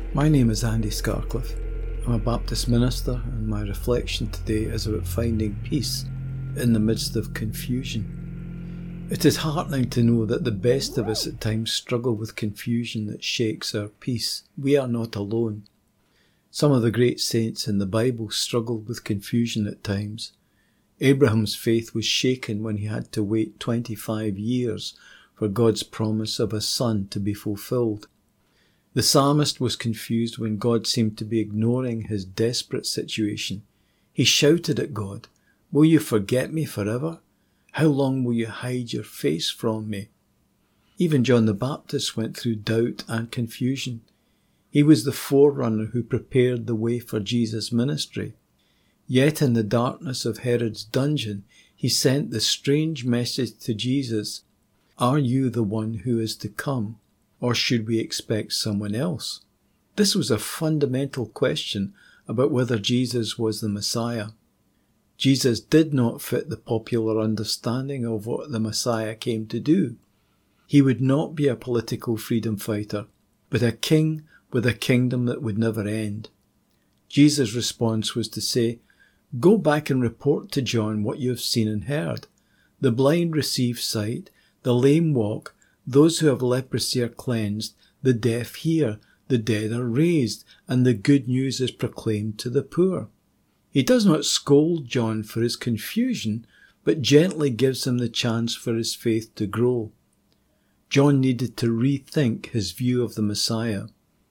My name is Andy Scarcliffe. I'm a Baptist minister, and my reflection today is about finding peace in the midst of confusion. It is heartening to know that the best of us at times struggle with confusion that shakes our peace. We are not alone. Some of the great saints in the Bible struggled with confusion at times. Abraham's faith was shaken when he had to wait 25 years for God's promise of a son to be fulfilled. The psalmist was confused when God seemed to be ignoring his desperate situation. He shouted at God, "Will you forget me forever? How long will you hide your face from me?" Even John the Baptist went through doubt and confusion. He was the forerunner who prepared the way for Jesus' ministry. Yet in the darkness of Herod's dungeon, he sent the strange message to Jesus, "Are you the one who is to come? Or should we expect someone else?" This was a fundamental question about whether Jesus was the Messiah. Jesus did not fit the popular understanding of what the Messiah came to do. He would not be a political freedom fighter, but a king with a kingdom that would never end. Jesus' response was to say, "Go back and report to John what you have seen and heard. The blind receive sight, the lame walk, those who have leprosy are cleansed, the deaf hear, the dead are raised, and the good news is proclaimed to the poor." He does not scold John for his confusion, but gently gives him the chance for his faith to grow. John needed to rethink his view of the Messiah.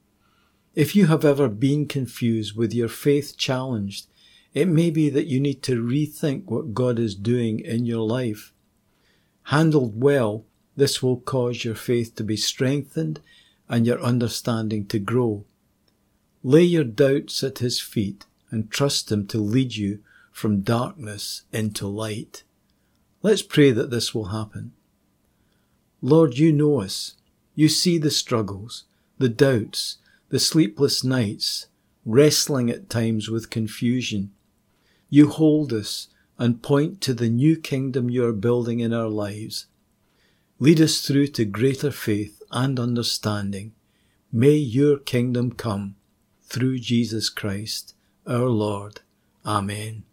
If you have ever been confused, with your faith challenged, it may be that you need to rethink what God is doing in your life. Handled well, this will cause your faith to be strengthened and your understanding to grow. Lay your doubts at his feet and trust him to lead you from darkness into light. Let's pray that this will happen. Lord, you know us. You see the struggles, the doubts, the sleepless nights, wrestling at times with confusion. You hold us and point to the new kingdom you are building in our lives. Lead us through to greater faith and understanding. May your kingdom come through Jesus Christ, our Lord. Amen.